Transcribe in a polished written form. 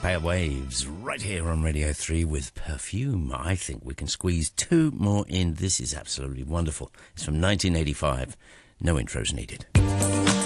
Pale Waves right here on Radio 3 with Perfume. I think we can squeeze two more in. This is absolutely wonderful. It's from 1985. No intros needed.